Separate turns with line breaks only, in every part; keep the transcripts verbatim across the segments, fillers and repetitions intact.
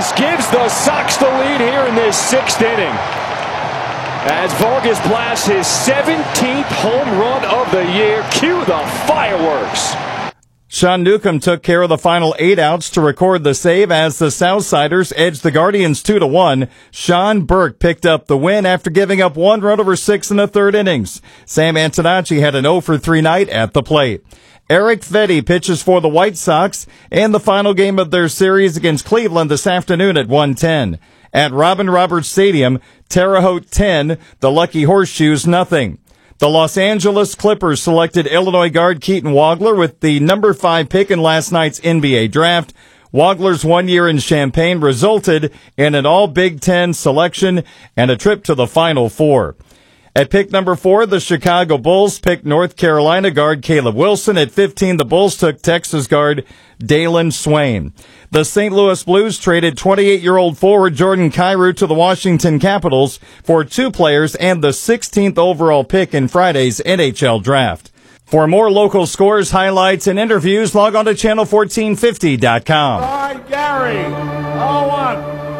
Vargas gives the Sox the lead here in this sixth inning, as Vargas blasts his seventeenth home run of the year. Cue the fireworks.
Sean Newcomb took care of the final eight outs to record the save as the Southsiders edged the Guardians two to one. Sean Burke picked up the win after giving up one run over six in the third innings. Sam Antonacci had an oh for three night at the plate. Eric Fedde pitches for the White Sox in the final game of their series against Cleveland this afternoon at one ten. At Robin Roberts Stadium, Terre Haute ten, the Lucky Horseshoes nothing. The Los Angeles Clippers selected Illinois guard Keaton Wagler with the number five pick in last night's N B A draft. Wagler's one year in Champaign resulted in an all-Big Ten selection and a trip to the Final Four. At pick number four, the Chicago Bulls picked North Carolina guard Caleb Wilson. At fifteen, the Bulls took Texas guard Dalen Swain. The Saint Louis Blues traded twenty-eight-year-old forward Jordan Kyrou to the Washington Capitals for two players and the sixteenth overall pick in Friday's N H L draft. For more local scores, highlights, and interviews, log on to channel fourteen fifty dot com.
All right, Gary. oh one.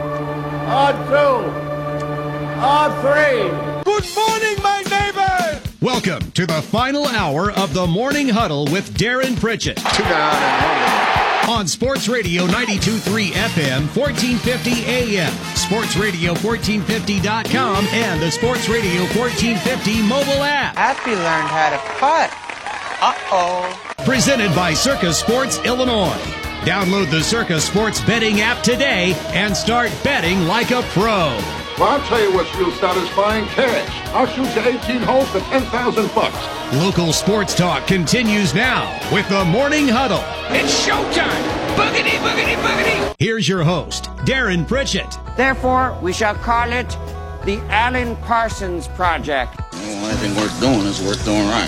oh two. oh three. Good morning, my neighbors!
Welcome to the final hour of the Morning Huddle with Darren Pritchett.
Two down and one.
On Sports Radio ninety-two point three F M, fourteen fifty A M, Sports Radio fourteen fifty dot com, and the Sports Radio fourteen fifty mobile app.
Happy learned how to putt. Uh-oh.
Presented by Circus Sports Illinois. Download the Circus Sports betting app today and start betting like a pro.
Well, I'll tell you what's real satisfying, cash. I'll shoot you eighteen holes for ten thousand bucks.
Local sports talk continues now with the Morning Huddle.
It's showtime! Boogity, boogity, boogity!
Here's your host, Darren Pritchett.
Therefore, we shall call it the Alan Parsons Project.
Well, anything worth doing is worth doing right.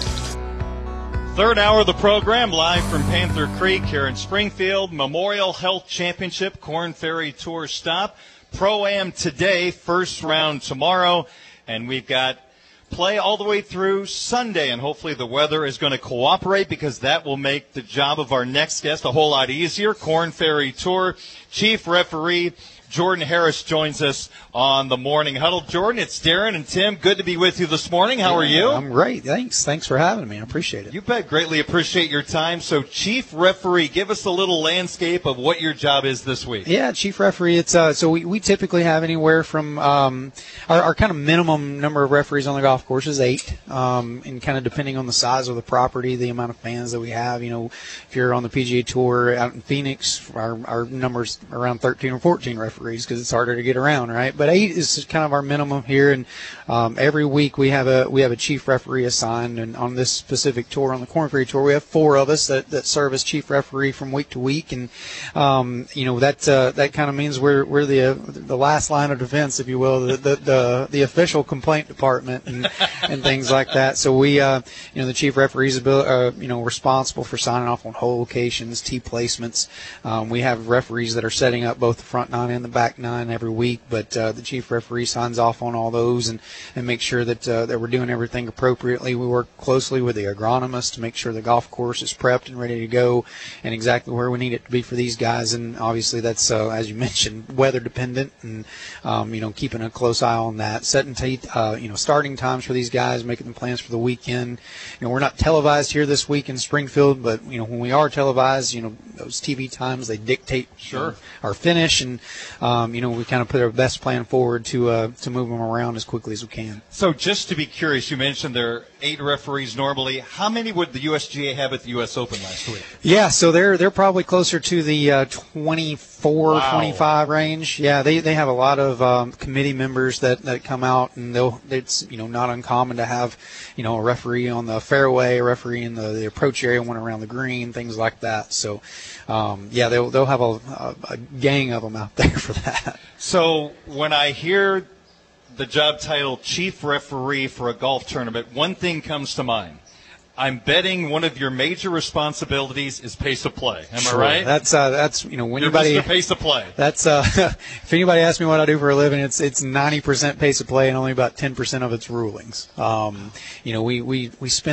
Third hour of the program, live from Panther Creek here in Springfield. Memorial Health Championship Corn Ferry Tour stop. Pro-Am today, first round tomorrow, and we've got play all the way through Sunday, and hopefully the weather is going to cooperate because that will make the job of our next guest a whole lot easier. Corn Ferry Tour Chief Referee Jordan Harris joins us on the Morning Huddle. Jordan, it's Darren and Tim. Good to be with you this morning. How are you?
I'm great. Thanks. Thanks for having me. I appreciate it.
You bet. Greatly appreciate your time. So, Chief Referee, give us a little landscape of what your job is this week.
Yeah, Chief Referee. It's uh, so we, we typically have anywhere from um, our, our kind of minimum number of referees on the golf course is eight, um, and kind of depending on the size of the property, the amount of fans that we have. You know, if you're on the P G A Tour out in Phoenix, our our numbers around thirteen or fourteen referees because it's harder to get around, right? But eight is kind of our minimum here, and um, every week we have a we have a chief referee assigned. And on this specific tour, on the Corn Ferry Tour, we have four of us that, that serve as chief referee from week to week, and um, you know that uh, that kind of means we're we're the uh, the last line of defense, if you will, the the the, the official complaint department and and things like that. So we uh, you know the chief referees uh, you know responsible for signing off on hole locations, tee placements. Um, we have referees that are setting up both the front nine and the back nine every week, but uh, the chief referee signs off on all those and, and make sure that uh, that we're doing everything appropriately. We work closely with the agronomist to make sure the golf course is prepped and ready to go and exactly where we need it to be for these guys. And obviously that's, uh, as you mentioned, weather dependent, and um, you know keeping a close eye on that. Setting t- uh, you know starting times for these guys, making the plans for the weekend. You know we're not televised here this week in Springfield, but you know when we are televised, you know those T V times they dictate
sure.
uh, our finish, and um, you know we kind of put our best plan forward to uh, to move them around as quickly as we can.
So just to be curious, you mentioned there are eight referees normally. How many would the U S G A have at the U S Open last week?
Yeah, so they're they're probably closer to the uh, twenty-four,
wow.
twenty-five range. Yeah, they they have a lot of um, committee members that, that come out, and they'll it's you know not uncommon to have you know a referee on the fairway, a referee in the, the approach area, one around the green, things like that. So um, yeah, they'll they'll have a, a, a gang of them out there for that.
So when I hear the job title chief referee for a golf tournament, one thing comes to mind. I'm betting one of your major responsibilities is pace of play. Am
sure.
I right?
That's uh, that's you know when
You're
anybody
Mister pace of play.
That's uh, if anybody asks me what I do for a living, it's it's ninety percent pace of play and only about ten percent of it's rulings. Um, you know we we we spend